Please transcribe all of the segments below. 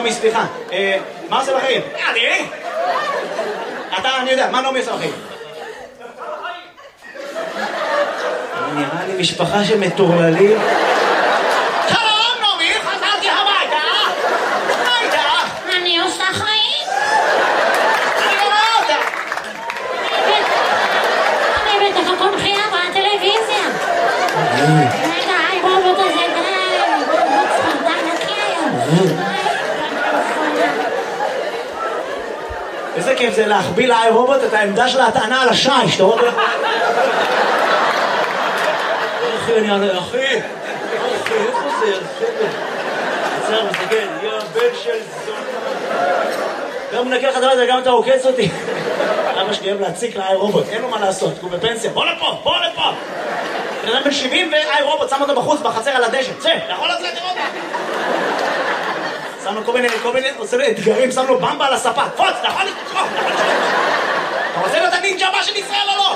נעמי, סליחה. מה עושה בחיים? אני? אני יודע, מה נעמי עושה בחיים? נראה לי משפחה שמטורללים. שלום, נעמי, חזרתי הביתה. מה איתך? אני עושה חיים. אני לא רואה אותה. אני בטח הכל חייה בטלוויזיה. רגע, היי רובוט הזה, די. די נקי היום. איזה כיף זה להחביא לאי רובוט את העמדה של ההטענה על השיש, אתה רואה? אחי, אני ענה, אחי, איפה זה? עצר, מסתכל, יא בן של זון. גם מנקה לך דבר הזה, גם אתה עוקץ אותי. אבא שלי אוהב להציק לאי רובוט, אין לו מה לעשות, הוא בפנסיה, בוא לפה, בוא לפה. בן בן 70 ואי רובוט, שם אותו בחוץ, בחצר על הדשא, צא, אתה יכול לצאת לראות? שמנו כל מיני, עושה לו אתגרים, שמנו במבה על הספה, פוץ, אתה יכול לתקוף, אתה רוצה להיות הנינג'ה הבא של ישראל או לא?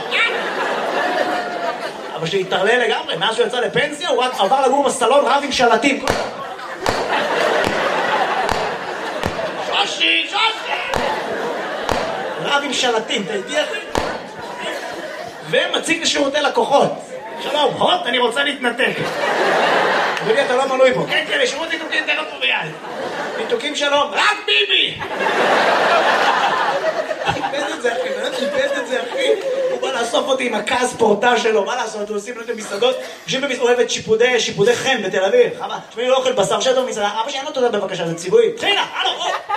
אבא שלי התערלל לגמרי, מאז שהוא יצא לפנסיה, הוא עבר לגור בסלון רב עם שלטים. שושי! רב עם שלטים, אתה איתי אחי? ומציג לשירותי לקוחות. שלום, הוט, אני רוצה להתנתק. אדוני, אתה לא מנוי פה. כן, כן, שירות ניתוקים תכף פה ביד. ניתוקים שלום, רק ביבי! איבד את זה, אחי, איבד את זה, אחי. הוא בא לאסוף אותי עם הכעס פורטה שלו, מה לעשות? הוא עושים לו את המסעדות, הוא אוהב את שיפודי חן בתל אביב. חבל, תשמעי, לא אוכל בשר שטו במסעדה. אבא שאין לו תודה בבקשה, זה ציווי. תחילה, הלו,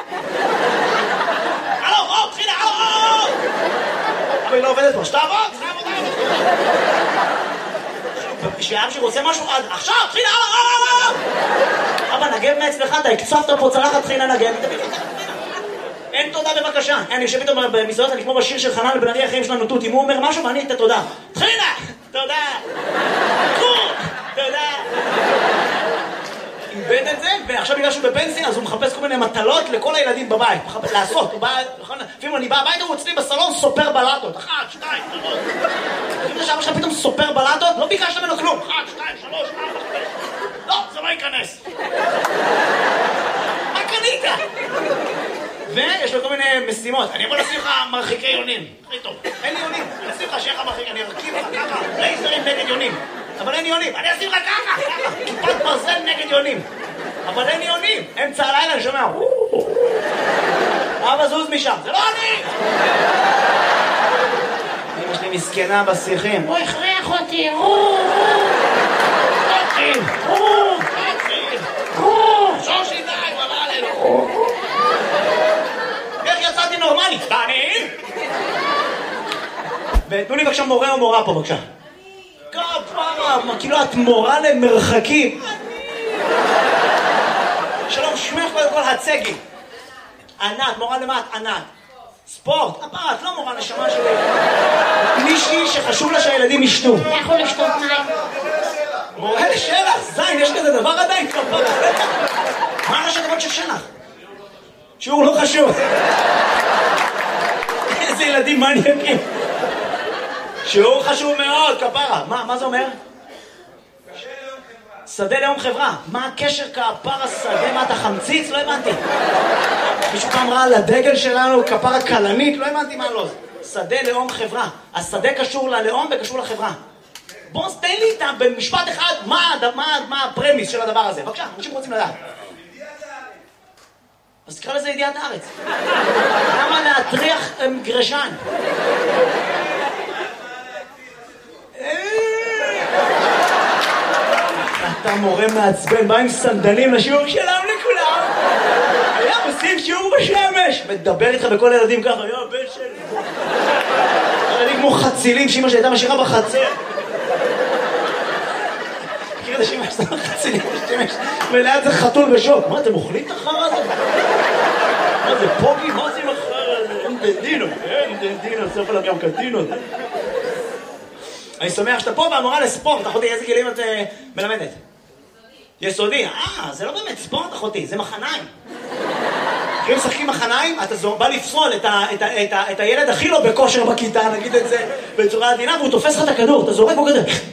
הלו, תחילה, הלו. אבא, היא לא עובדת פה, שתעבוד, צריכה עבודה. שאב שרוצה משהו, עכשיו, תחילה, הלו. אבא, נגב מאצלך, אתה הקצפת פה צלחת, תחילה נגב. אין תודה בבקשה. אני יושב איתו במסעדות, אני כמו בשיר של חנן בן ארי, החיים שלנו תות. אם הוא אומר משהו, ואני אתן תודה. תחילה! תודה! תודה! איבד את זה, ועכשיו בגלל שהוא בפנסיה, אז הוא מחפש כל מיני מטלות לכל הילדים בבית. לעשות, הוא בא, לפעמים אני בא הביתה, הוא אצלי בסלון סופר בלטות. 1, 2, 3. לפעמים שאבא שלך פתאום סופר בלטות, לא ביקשת ממנו כלום. 1, 2, 3, 4, 5. לא, זה לא ייכנס. מה קנית? ויש לו כל מיני משימות. אני יכול לשים לך מרחיקי יונים. הכי טוב. אין לי יונים. אני אשים לך שיהיה לך מרחיק. אני ארכיב לך ככה. לייזרים נגד יונים. אבל אין יונים. אני אשים לך ככה. כיפת ברזל נגד יונים. אבל אין יונים. אמצע הלילה אני שומע. אבא זוז משם. זה לא אני! אמא שלי מסכנה בשיחים. הוא הכריח אותי. שושי די, הוא אמר עלינו. איך יצאתי נורמלי? אני? ותנו לי בבקשה מורה או מורה פה בבקשה. כפרה, כאילו את מורה למרחקים. שלום, שמך קודם כל הצגי. ענת, מורה למה את? ענת. ספורט, כפרה, את לא מורה נשמה שלי. מישהי שחשוב לה שהילדים ישתו. יכול לשתות מים. מורה לשלח, זין, יש כזה דבר עדיין כפרה. מה ראשי תיבות של שלח? שיעור לא חשוב. איזה ילדים מעניינים. שיעור חשוב מאוד, כפרה. מה זה אומר? שדה לאום חברה. מה הקשר כפרה שדה? מה אתה חמציץ? לא הבנתי. מישהו פעם ראה על הדגל שלנו כפרה קלנית? לא הבנתי מה לא. שדה לאום חברה. השדה קשור ללאום וקשור לחברה. בוא תן לי במשפט אחד מה הפרמיס של הדבר הזה. בבקשה, אנשים רוצים לדעת. אז תקרא לזה ידיעת הארץ. למה להטריח גרשן? אתה מורה מעצבן, בא עם סנדלים לשיעור שלם לכולם. היה עושים שיעור בשמש. מדבר איתך בכל הילדים ככה, היה בן של... ילדים כמו חצילים שאמא שהייתה משאירה בחצר. מכיר את השמש, זה חצילים בשמש. וליד זה חתול בשוק. מה, אתם אוכלים את החרא הזה? מה זה פוגי? מה זה עם החרא הזה? אין דנדינו, סוף עליו גם קטינות. אני שמח שאתה פה והמורה לספורט. אחותי, איזה גילים את מלמדת? יסודי. זה לא באמת ספורט, אחותי, זה מחניים. כשהם משחקים מחניים, אתה בא לפסול את הילד הכי לא בכושר בכיתה, נגיד את זה בצורה עדינה, והוא תופס לך את הכדור, אתה זורק בו כזה.